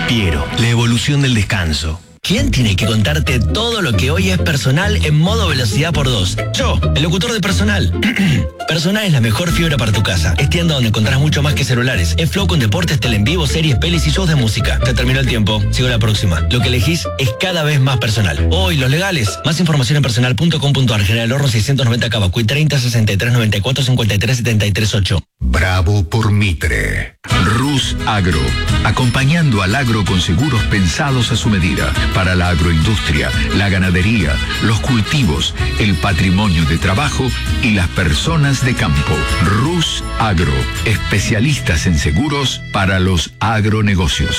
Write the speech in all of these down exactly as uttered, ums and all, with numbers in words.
Piero, la evolución del descanso. ¿Quién tiene que contarte todo lo que hoy es Personal en modo velocidad por dos? Yo, el locutor de Personal. Personal es la mejor fibra para tu casa. Es tienda donde encontrás mucho más que celulares. Es flow con deportes, tele en vivo, series, pelis y shows de música. Te terminó el tiempo. Sigo la próxima. Lo que elegís es cada vez más Personal. Hoy, los legales. Más información en personal punto com punto ar. General Horno seiscientos noventa Cavacuy treinta sesenta y tres noventa y cuatro cincuenta y tres setenta y tres ocho. Bravo por Mitre. Rus Agro, acompañando al agro con seguros pensados a su medida, para la agroindustria, la ganadería, los cultivos, el patrimonio de trabajo y las personas de campo. Rus Agro, especialistas en seguros para los agronegocios.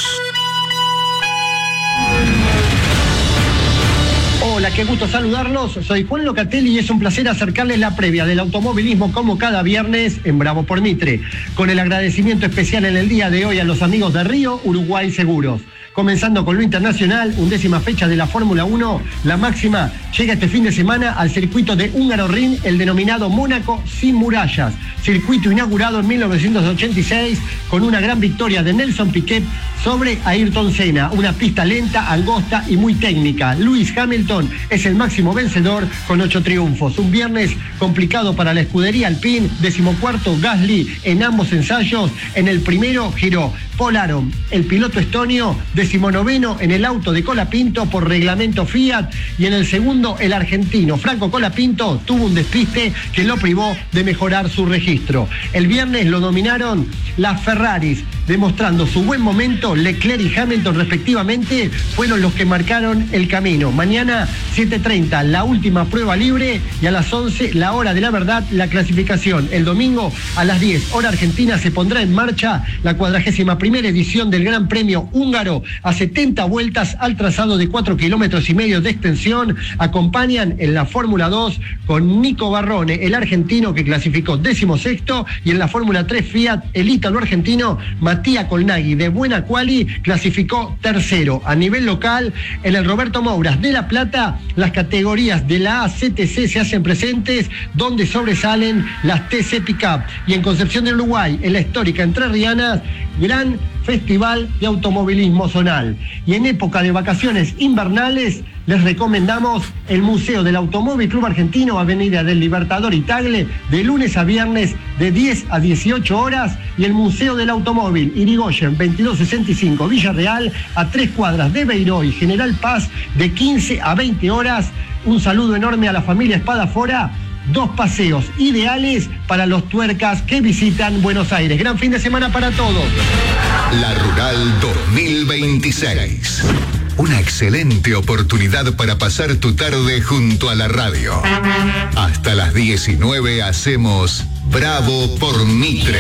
Hola, qué gusto saludarlos. Soy Juan Locatelli y es un placer acercarles la previa del automovilismo como cada viernes en Bravo por Mitre, con el agradecimiento especial en el día de hoy a los amigos de Río Uruguay Seguros. Comenzando con lo internacional, undécima fecha de la Fórmula uno, la máxima llega este fin de semana al circuito de Hungaroring, el denominado Mónaco sin murallas, circuito inaugurado en mil novecientos ochenta y seis con una gran victoria de Nelson Piquet sobre Ayrton Senna, una pista lenta, angosta y muy técnica. Lewis Hamilton es el máximo vencedor con ocho triunfos. Un viernes complicado para la escudería Alpine, decimocuarto Gasly en ambos ensayos. En el primero giró Paul Aron, el piloto estonio, decimonoveno en el auto de Colapinto por reglamento Fiat, y en el segundo el argentino Franco Colapinto tuvo un despiste que lo privó de mejorar su registro. El viernes lo dominaron las Ferraris, demostrando su buen momento. Leclerc y Hamilton respectivamente fueron los que marcaron el camino. Mañana siete treinta la última prueba libre y a las once la hora de la verdad, la clasificación. El domingo a las diez hora argentina se pondrá en marcha la cuadragésima primera edición del Gran Premio Húngaro a setenta vueltas al trazado de cuatro kilómetros y medio de extensión. Acompañan en la Fórmula dos con Nico Barrone, el argentino que clasificó décimo sexto, y en la Fórmula tres Fiat el ítalo argentino Matías Colnaghi de buena quali clasificó tercero. A nivel local, en el Roberto Mouras de La Plata, las categorías de la A C T C se hacen presentes, donde sobresalen las T C Pickup. Y en Concepción del Uruguay, en la histórica Entrerrianas, gran festival de automovilismo zonal. Y en época de vacaciones invernales, les recomendamos el Museo del Automóvil Club Argentino, Avenida del Libertador y Tagle, de lunes a viernes de diez a dieciocho horas, y el Museo del Automóvil Irigoyen veintidós sesenta y cinco Villarreal, a tres cuadras de Beiró y General Paz, de quince a veinte horas. Un saludo enorme a la familia Espadafora. Dos paseos ideales para los tuercas que visitan Buenos Aires. Gran fin de semana para todos. La Rural dos mil veintiséis. Una excelente oportunidad para pasar tu tarde junto a la radio. Hasta las diecinueve hacemos Bravo por Mitre.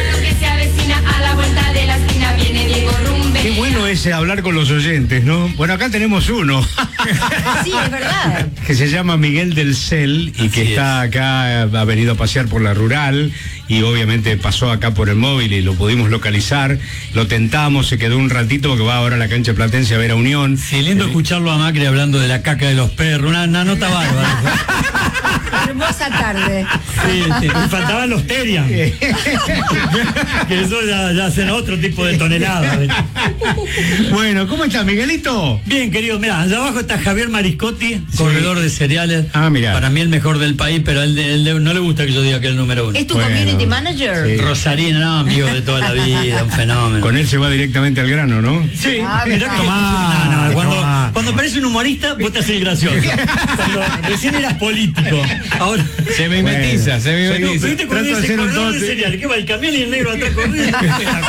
Qué bueno es hablar con los oyentes, ¿no? Bueno, acá tenemos uno. Sí, es verdad. Que se llama Miguel del Cel y que Así está es. acá, ha venido a pasear por la rural y obviamente pasó acá por el móvil y lo pudimos localizar. Lo tentamos, se quedó un ratito porque va ahora a la cancha platense a ver a Unión. Sí, lindo Eh, escucharlo a Macri hablando de la caca de los perros, una, una nota bárbara. Hermosa tarde. Sí, sí. Y faltaban los Terian. Que eso ya, ya hacen otro tipo de toneladas. Bueno, ¿cómo estás, Miguelito? Bien, querido, mira, allá abajo está Javier Mariscotti, corredor de cereales. Ah, mirá. Para mí el mejor del país, pero a él, él no le gusta que yo diga que es el número uno. ¿Es tu Bueno. community manager? Sí. Rosarino, no, amigo de toda la vida, un fenómeno. Con él se va directamente al grano, ¿no? Sí, Ah, mirá que tomá, no, no, cuando, tomá. cuando parece un humorista, vos te haces gracioso. Cuando recién eras político. Ahora. Se mimetiza, Bueno. se No, pero mimetiza. viste cuando Trato de dice ser un corredor de tote. cereal, ¿qué va? El camión y el negro atrás corriendo.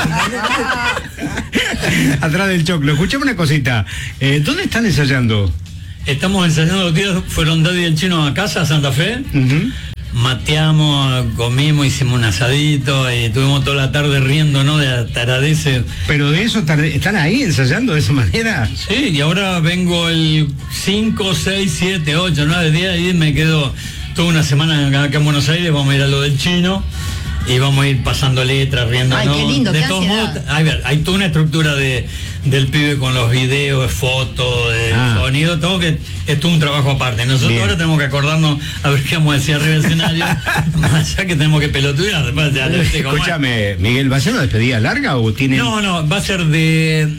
Atrás del choclo. Escuchame una cosita. Eh, ¿Dónde están ensayando? Estamos ensayando los días, fueron Daddy y el Chino a casa, a Santa Fe. Uh-huh. Mateamos, comimos, hicimos un asadito y estuvimos toda la tarde riendo, ¿no? De taradeces. Pero de eso tar- están ahí ensayando de esa manera. Sí, y ahora vengo el cinco, seis, siete, ocho, nueve días y me quedo toda una semana acá en Buenos Aires. Vamos a ir a lo del Chino y vamos a ir pasando letras, riendo. Ay, qué lindo, de qué todos ansiedad. modos, a ver, hay toda una estructura de, del pibe con los videos, fotos, de Ah. sonido, todo que es todo un trabajo aparte. Nosotros Bien. ahora tenemos que acordarnos a ver qué vamos a decir arriba del escenario, más allá que tenemos que pelotudear, después ya lo viste cómo es. Escúchame, Miguel, ¿va a ser una despedida larga o tiene...? No, no, va a ser de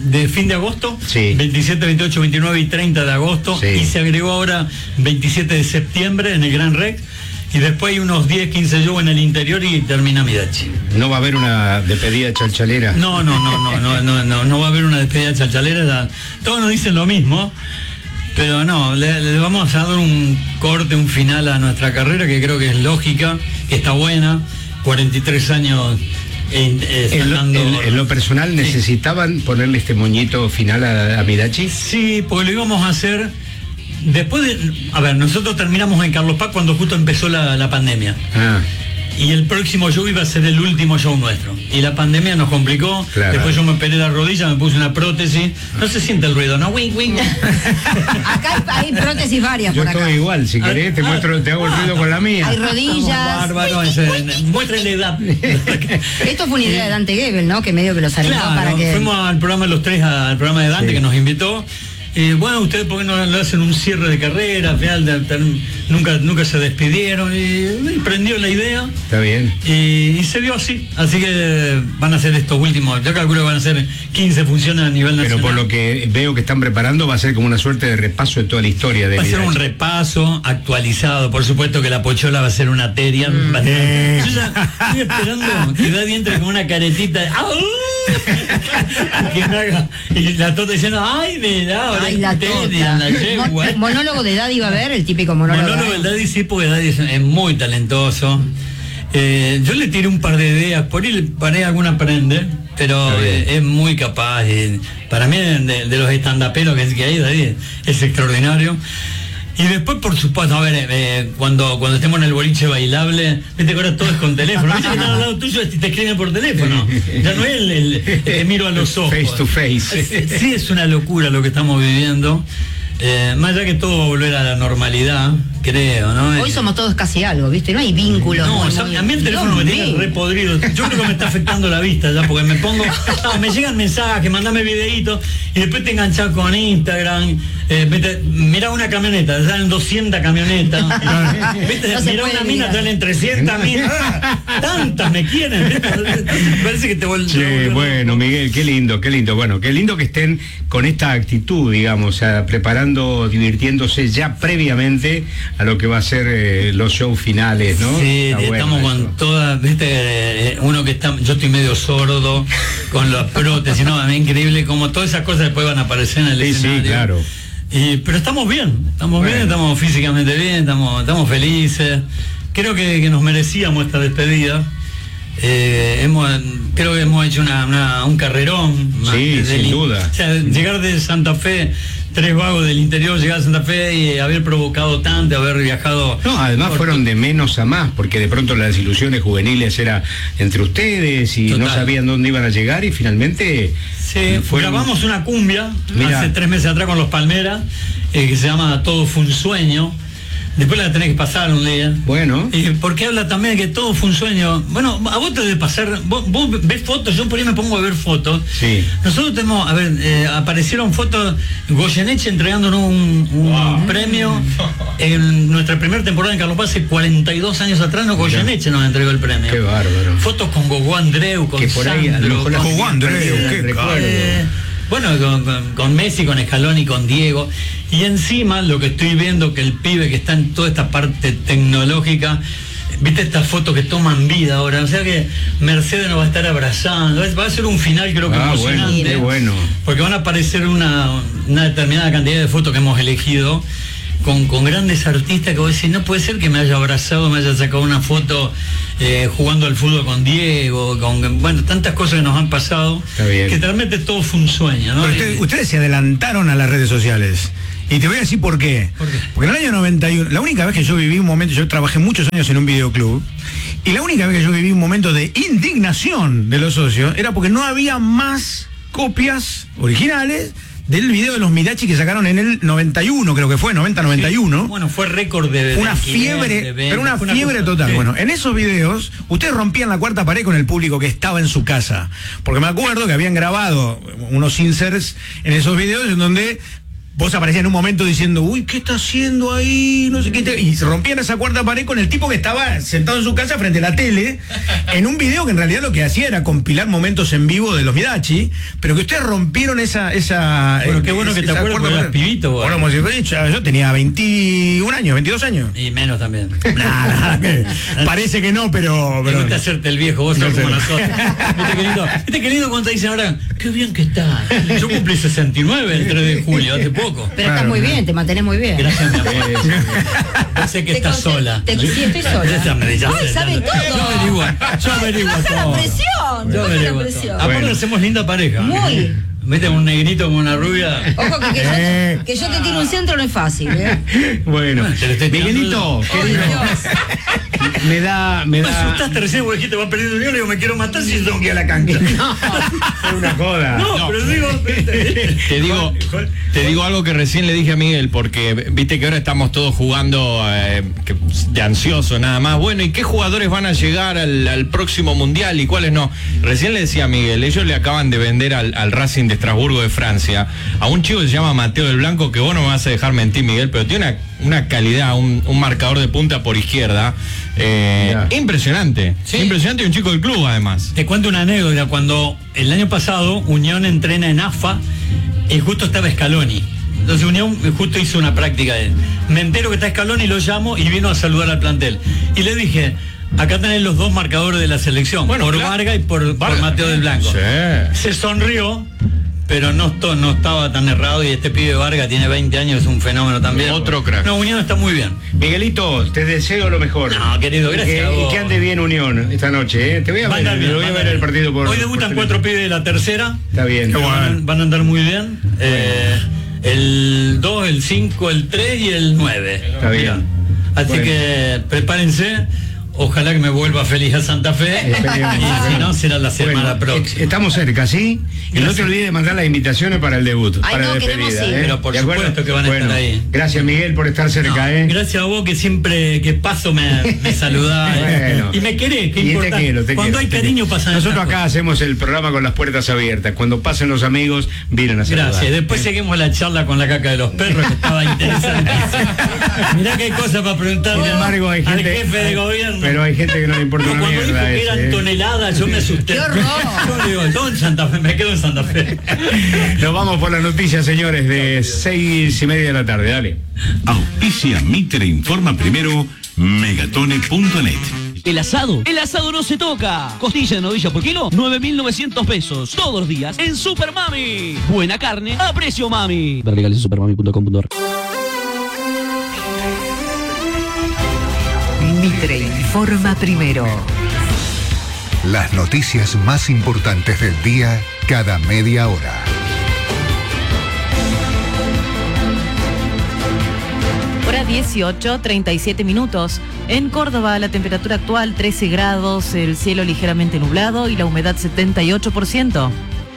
de fin de agosto, Sí. veintisiete, veintiocho, veintinueve y treinta de agosto, Sí. y se agregó ahora veintisiete de septiembre en el Gran Rex, y después hay unos diez, quince shows en el interior y termina Midachi. No va a haber una despedida chalchalera. No, no, no, no, no, no, no, no va a haber una despedida chalchalera, la- todos nos dicen lo mismo, pero no, le, le vamos a dar un corte, un final a nuestra carrera que creo que es lógica, que está buena, cuarenta y tres años eh, eh, En lo, sacando- en- en lo personal, Sí. ¿necesitaban ponerle este moñito final a, a Midachi? Sí, porque lo íbamos a hacer después de... A ver, nosotros terminamos en Carlos Paz cuando justo empezó la, la pandemia. Ah, Y el próximo show iba a ser el último show nuestro. Y la pandemia nos complicó. Claro. Después yo me operé la rodilla, me puse una prótesis. No se siente el ruido, ¿no? Wing, wing. Acá hay, hay prótesis varias yo por acá. estoy igual, si querés te Ah, muestro, te hago el ruido con la mía. Hay rodillas. Bárbaro, ese, muéstrenle edad. Esto fue una idea de Dante Gebel, ¿no? Que medio que los alentó Claro, para que... fuimos al programa los tres, al programa de Dante Sí. que nos invitó. Eh, bueno, ustedes por qué no le hacen un cierre de carrera, al final de- de- nunca, nunca se despidieron y, y prendió la idea. Está bien. Y, y se dio así, así que van a ser estos últimos, yo calculo que van a ser quince funciones a nivel nacional. Pero por lo que veo que están preparando, va a ser como una suerte de repaso de toda la historia de Va a ser un Midachi. repaso actualizado, por supuesto que la pochola va a ser una teria. Eh. Yo ya estoy esperando que Daddy entre con una caretita de, ¡au! Y que me haga- y la tota diciendo, ¡ay, mirá! ahora Ay, la es teria, tota. la yegua". Mon- monólogo de Daddy va a haber, el típico monólogo. Monólogo del ¿eh? Daddy sí, porque Daddy es, es muy talentoso. Eh, yo le tiré un par de ideas, por ahí le paré alguna prende, pero Está bien. eh, es muy capaz. Y para mí, de, de los estandaperos que, que hay, Daddy es, es extraordinario. Y después, por supuesto, a ver, eh, cuando, cuando estemos en el boliche bailable, viste que ahora todo es con teléfono, viste que están al lado tuyo y te escriben por teléfono. Ya no es el, el- el te miro a los ojos. Face to face. Sí, es una locura lo que estamos viviendo. Eh, más allá que todo va a volver a la normalidad, creo, ¿no? Hoy Eh, somos todos casi algo, ¿viste? No hay vínculos. no, muy, o sea, muy- a mí el teléfono me Dios tiene mío. re podrido. Yo creo que me está afectando la vista ya, porque me pongo, ah, me llegan mensajes, mandame videitos, y después te enganchas con Instagram, eh, vete, mira una camioneta, te salen doscientas camionetas, viste, No se mira puede una mina, mirar. te salen trescientas minas, tantas me quieren, ¿viste? Parece que te vol- Sí, te vol- bueno, Miguel, qué lindo, qué lindo. Bueno, qué lindo que estén con esta actitud, digamos, o sea, preparando, divirtiéndose ya previamente a lo que va a ser eh, los shows finales, ¿no? Sí, Está bueno estamos eso. con todas, viste, eh, uno que está, yo estoy medio sordo, con las prótesis, no, a mí increíble como todas esas cosas después van a aparecer en el Sí, sí, escenario. claro. Y, pero estamos bien, estamos Bueno. bien, estamos físicamente bien, estamos, estamos felices. Creo que, que nos merecíamos esta despedida. Eh, hemos, creo que hemos hecho una, una- un carrerón. más Sí, que sin del- duda. O sea, llegar de Santa Fe, tres vagos del interior, llegar a Santa Fe y haber provocado tanto, haber viajado. No, además por fueron to- de menos a más, porque de pronto las ilusiones juveniles era entre ustedes y no Total. sabían dónde iban a llegar y finalmente Sí, fueron- grabamos una cumbia Mira. hace tres meses atrás con los Palmeras, eh, que se llama Todo fue un sueño. Después la tenés que pasar un día. Bueno, Y porque habla también de que todo fue un sueño. Bueno, a vos te debe pasar, vos, vos ves fotos, yo por ahí me pongo a ver fotos. Sí. Nosotros tenemos, a ver, eh, aparecieron fotos, Goyeneche entregándonos un, un premio en nuestra primera temporada en Carlos Paz, hace cuarenta y dos años atrás, no, Goyeneche nos entregó el premio. Qué bárbaro. Fotos con Gogó Andreu, con que por ahí a lo Sandro, mejor las con- tenían Andreu, perdidas, qué recuerdo. eh, bueno, con, con- con Messi, con Scaloni, con Diego. Y encima lo que estoy viendo, que el pibe que está en toda esta parte tecnológica, viste estas fotos que toman vida ahora. O sea que Mercedes nos va a estar abrazando. Va a ser un final creo que Ah, emocionante. bueno, qué bueno. Porque van a aparecer una, una determinada cantidad de fotos que hemos elegido. Con, con grandes artistas que vos decís, no puede ser que me haya abrazado, me haya sacado una foto eh, jugando al fútbol con Diego, con bueno, tantas cosas que nos han pasado, Está bien. que realmente todo fue un sueño, ¿no? Pero Y- ustedes, ustedes se adelantaron a las redes sociales. Y te voy a decir por qué. ¿Por qué? Porque en el año noventa y uno, la única vez que yo viví un momento, yo trabajé muchos años en un videoclub, y la única vez que yo viví un momento de indignación de los socios era porque no había más copias originales del video de los Midachi que sacaron en el noventa y uno, creo que fue, noventa noventa y uno. Bueno, fue récord de, de Fue una alquiler, fiebre, de venta, pero una fue fiebre cosa- total. sí. Bueno, en esos videos, ustedes rompían la cuarta pared con el público que estaba en su casa. Porque me acuerdo que habían grabado unos inserts en esos videos en donde vos aparecías en un momento diciendo, uy, ¿qué está haciendo ahí? No sé qué. te- Y se rompían esa cuarta pared con el tipo que estaba sentado en su casa frente a la tele, en un video que en realidad lo que hacía era compilar momentos en vivo de los Midachi, pero que ustedes rompieron esa. esa Bueno, eh, qué bueno que te esa acuerdas cuarta porque eras pared. pibito, vos. Bueno, como si fuera dicho, yo tenía veintiún años, veintidós años. Y menos también. Nada, que- parece que no, pero. Me pero gusta hacerte el viejo, vos No sos sé. como nosotros. Viste qué lindo, viste qué lindo cuando te dicen ahora, qué bien que está. Yo cumplí sesenta y nueve el tres de julio, hace poco. Pero estás muy bien, te mantenés muy bien. Gracias, mi amor. Yo sé que Te estás conce- sola. te- sí, estoy sola. Ya me- ya Ay, sé, sabe ya sé. todo. Yo averiguo, yo averiguo Baja la todo. presión, Yo baja la averiguo presión. todo. Aparte Bueno. hacemos linda pareja. Muy. Viste un negrito con una rubia. Ojo que, que, Eh. yo, que yo te tire un centro no es fácil, ¿eh? Bueno, Se le estoy tirando Miguelito, el- querido, Ay, Dios. me da, me Me da. asustaste recién porque dijiste, va perdiendo unión, le digo, me quiero matar si tengo que ir a la cancha. Es una joda. No, pero digo, Te digo, te digo algo que recién le dije a Miguel, porque viste que ahora estamos todos jugando eh, que- de ansioso nada más. Bueno, ¿y qué jugadores van a llegar al, al próximo mundial y cuáles no? Recién le decía a Miguel, ellos le acaban de vender al, al Racing de Estrasburgo de Francia a un chico que se llama Mateo del Blanco, que vos no me vas a dejar mentir, Miguel, pero tiene una, una calidad, un, un marcador de punta por izquierda eh, Mirá. impresionante. Sí. Impresionante y un chico del club además. Te cuento una anécdota. Cuando el año pasado Unión entrena en A F A y justo estaba Scaloni. Entonces Unión justo hizo una práctica de... Me entero que está Scaloni, lo llamo y vino a saludar al plantel. Y le dije, acá tenés los dos marcadores de la selección, Bueno, por claro. Vargas y por, por Vargas. Mateo del Blanco. Sí. Se sonrió, pero no, esto- no estaba tan errado y este pibe Vargas tiene veinte años, es un fenómeno también. Otro crack. No, Unión está muy bien. Miguelito, te deseo lo mejor. No, querido, gracias Y a que, y vos. que ande bien Unión esta noche, ¿eh? Te voy a Va a ver, andar bien, lo voy va a a ver andar el bien. partido por. Hoy debutan por cuatro televisión. pibes de la tercera. Está bien. Que van, van a andar muy bien. Eh, el dos, el cinco, el tres y el nueve. Está bien. Mirá. Así Bueno. que prepárense. Ojalá que me vuelva feliz a Santa Fe. Esperemos. Y si no, será la semana Bueno, próxima. eh, estamos cerca, ¿sí? Y no Gracias. te olvides de mandar las invitaciones para el debut. Ay, para no, la queremos despedida, ir. ¿eh? Pero por ¿De acuerdo? supuesto que van a Bueno, estar ahí. Gracias, Miguel, por estar cerca, No, ¿eh? gracias a vos que siempre que paso me, me saludás. eh. Bueno. Y me querés, que Y te importante. quiero, te Cuando quiero, hay te cariño quiero. pasan Nosotros estas acá cosas. hacemos el programa con las puertas abiertas. Cuando pasen los amigos, vienen a saludar. Gracias. Después seguimos la charla con la caca de los perros, que estaba interesante. Mirá qué cosa para preguntarle Sin embargo, hay al gente, jefe de gobierno. pero hay gente que no le importa una Cuando dijo mierda. que ese, eran ¿eh? toneladas, yo me asusté. ¡Qué horror! Yo le digo, yo en Santa Fe, me quedo en Santa Fe. Nos vamos por las noticias, señores, de seis y media de la tarde. Dale. Auspicia Mitre Informa Primero, megatone punto net. El asado, el asado no se toca. Costilla de novilla por kilo, nueve mil novecientos pesos. Todos los días en Super Mami. Buena carne a precio mami. Ver legales en supermami punto com punto ar. Mitre Informa Primero. Las noticias más importantes del día cada media hora. Hora dieciocho, treinta y siete minutos. En Córdoba la temperatura actual trece grados, el cielo ligeramente nublado y la humedad setenta y ocho por ciento.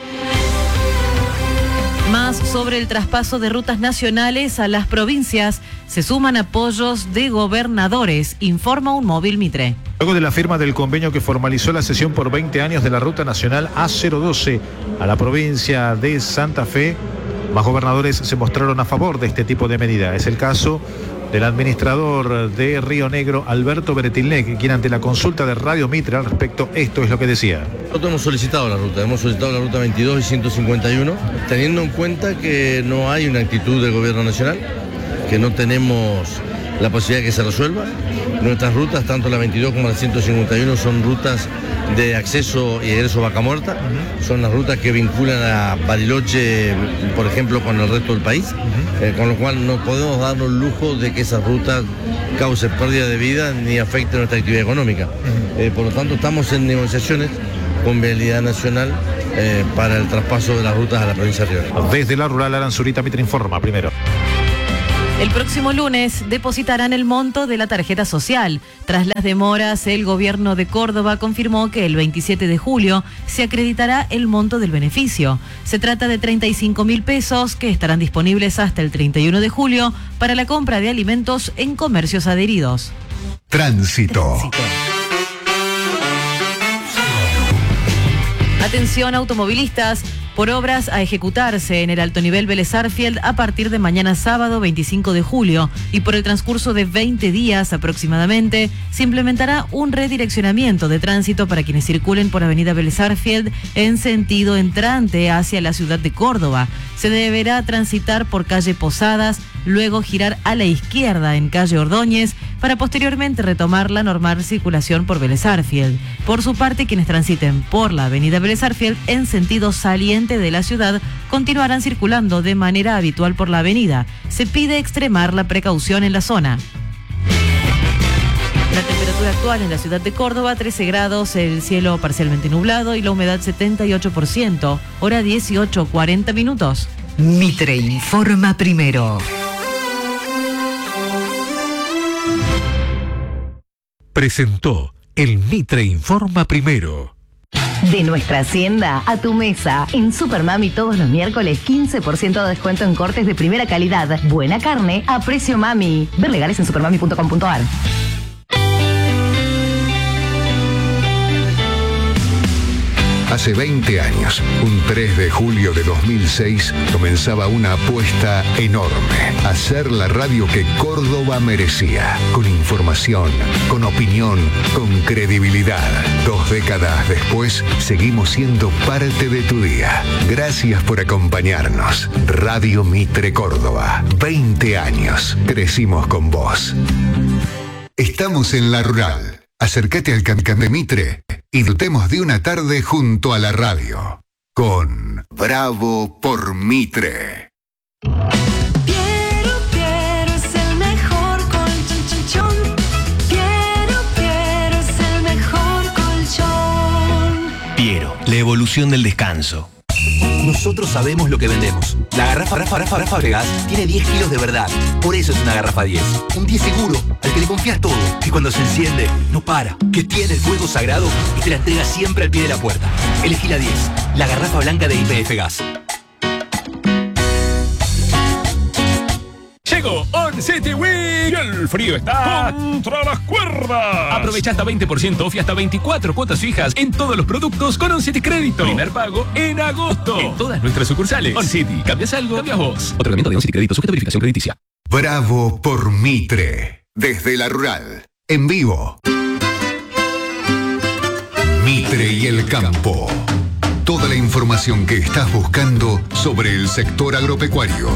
Más sobre el traspaso de rutas nacionales a las provincias. Se suman apoyos de gobernadores, informa un móvil Mitre. Luego de la firma del convenio que formalizó la cesión por veinte años de la Ruta Nacional A cero doce a la provincia de Santa Fe, más gobernadores se mostraron a favor de este tipo de medida. Es el caso del administrador de Río Negro, Alberto Beretilnec, quien ante la consulta de Radio Mitre al respecto, esto es lo que decía. Nosotros hemos solicitado la ruta, hemos solicitado la ruta veintidós y ciento cincuenta y uno, teniendo en cuenta que no hay una actitud del gobierno nacional, que no tenemos la posibilidad de que se resuelva. Nuestras rutas, tanto la veintidós como la ciento cincuenta y uno, son rutas de acceso y egreso Vaca Muerta. Uh-huh. Son las rutas que vinculan a Bariloche, por ejemplo, con el resto del país, uh-huh. eh, con lo cual no podemos darnos el lujo de que esas rutas causen pérdida de vida ni afecten nuestra actividad económica. Uh-huh. Eh, por lo tanto, estamos en negociaciones con Vialidad Nacional eh, para el traspaso de las rutas a la provincia de Río Negro. Desde la rural, Alan Zurita, Mitre Informa primero. El próximo lunes depositarán el monto de la tarjeta social. Tras las demoras, el gobierno de Córdoba confirmó que el veintisiete de julio se acreditará el monto del beneficio. Se trata de treinta y cinco mil pesos que estarán disponibles hasta el treinta y uno de julio para la compra de alimentos en comercios adheridos. Tránsito. Tránsito. Atención automovilistas, por obras a ejecutarse en el alto nivel Vélez Sarsfield a partir de mañana sábado veinticinco de julio y por el transcurso de veinte días aproximadamente se implementará un redireccionamiento de tránsito para quienes circulen por avenida Vélez Sarsfield en sentido entrante hacia la ciudad de Córdoba. Se deberá transitar por calle Posadas, luego girar a la izquierda en calle Ordóñez para posteriormente retomar la normal circulación por Vélez Sarsfield. Por su parte, quienes transiten por la avenida Vélez Sarsfield en sentido saliente de la ciudad continuarán circulando de manera habitual por la avenida. Se pide extremar la precaución en la zona. La temperatura actual en la ciudad de Córdoba, trece grados, el cielo parcialmente nublado y la humedad setenta y ocho por ciento. Hora dieciocho, cuarenta minutos. Mitre informa primero. Presentó el Mitre informa primero. De nuestra hacienda a tu mesa. En Supermami todos los miércoles quince por ciento de descuento en cortes de primera calidad. Buena carne a precio mami. Ver legales en supermami punto com punto ar. Hace veinte años, un tres de julio de dos mil seis, comenzaba una apuesta enorme. Hacer la radio que Córdoba merecía. Con información, con opinión, con credibilidad. Dos décadas después, seguimos siendo parte de tu día. Gracias por acompañarnos. Radio Mitre Córdoba. veinte años. Crecimos con vos. Estamos en La Rural. Acércate al Cancán de Mitre y disfrutemos de una tarde junto a la radio. Con Bravo por Mitre. Piero, Piero es el mejor colchón, chon, chon. Piero, Piero es el mejor colchón. Piero, la evolución del descanso. Nosotros sabemos lo que vendemos. La garrafa, garrafa, garrafa, garrafa de gas tiene diez kilos de verdad. Por eso es una garrafa diez. Un diez seguro, al que le confías todo. Que cuando se enciende, no para. Que tiene el fuego sagrado y te la entrega siempre al pie de la puerta. Elegí la diez, la garrafa blanca de I P F Gas. Llegó On City Week y el frío está contra las cuerdas. Aprovecha hasta veinte por ciento off y hasta veinticuatro cuotas fijas en todos los productos con On City Crédito. Primer pago en agosto en todas nuestras sucursales. On City, cambias algo, cambias vos. Otorgamiento de On City Crédito sujeto a verificación crediticia. Bravo por Mitre. Desde La Rural. En vivo. Mitre y el campo. Toda la información que estás buscando sobre el sector agropecuario.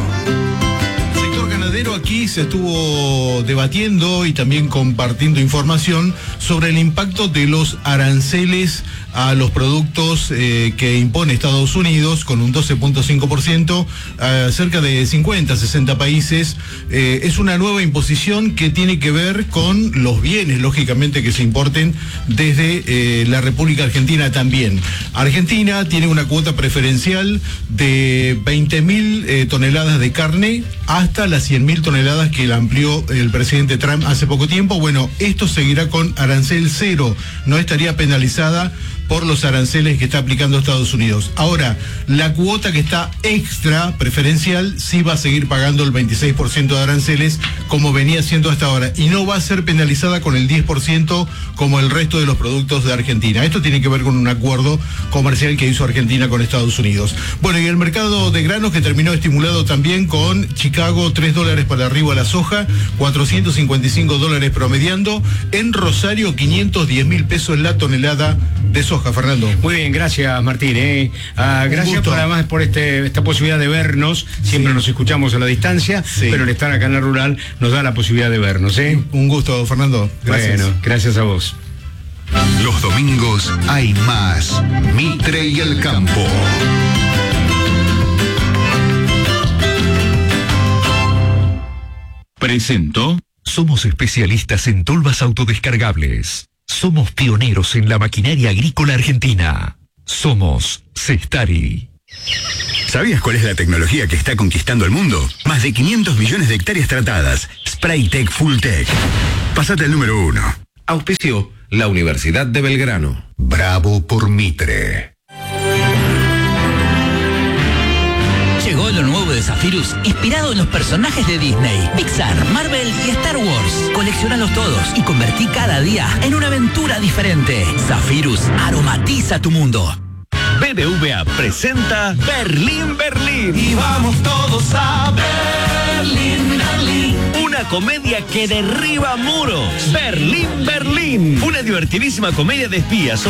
Aquí se estuvo debatiendo y también compartiendo información sobre el impacto de los aranceles a los productos eh, que impone Estados Unidos con un doce punto cinco por ciento a cerca de cincuenta, sesenta países. Eh, es una nueva imposición que tiene que ver con los bienes, lógicamente, que se importen desde eh, la República Argentina también. Argentina tiene una cuota preferencial de veinte mil eh, toneladas de carne hasta las cien mil toneladas que la amplió el presidente Trump hace poco tiempo. Bueno, esto seguirá con arancel cero, no estaría penalizada por los aranceles que está aplicando Estados Unidos. Ahora, la cuota que está extra preferencial sí va a seguir pagando el veintiséis por ciento de aranceles como venía siendo hasta ahora y no va a ser penalizada con el diez por ciento como el resto de los productos de Argentina. Esto tiene que ver con un acuerdo comercial que hizo Argentina con Estados Unidos. Bueno, y el mercado de granos que terminó estimulado también con Chicago, tres dólares para arriba la soja, cuatrocientos cincuenta y cinco dólares promediando. En Rosario, quinientos diez mil pesos la tonelada de soja. Fernando. Muy bien, gracias Martín. Eh. Ah, gracias por, además por este, esta posibilidad de vernos. Siempre sí. Nos escuchamos a la distancia, sí. Pero el estar acá en La Rural nos da la posibilidad de vernos. ¿eh? Un gusto, Fernando. Gracias. Bueno, gracias a vos. Los domingos hay más Mitre y el campo. Presentó. Somos especialistas en tolvas autodescargables. Somos pioneros en la maquinaria agrícola argentina. Somos Cestari. ¿Sabías cuál es la tecnología que está conquistando el mundo? Más de quinientos millones de hectáreas tratadas. Spraytec Fulltech. Pásate al número uno. Auspició la Universidad de Belgrano. Bravo por Mitre. Llegó lo nuevo de Zephyrus, inspirado en los personajes de Disney, Pixar, Marvel y Star Wars. Coleccionalos todos y convertí cada día en una aventura diferente. Zephyrus aromatiza tu mundo. Ven B B V A presenta Berlín, Berlín. Y vamos todos a Berlín, Berlín. Una comedia que derriba muros. Berlín, Berlín. Una divertidísima comedia de espías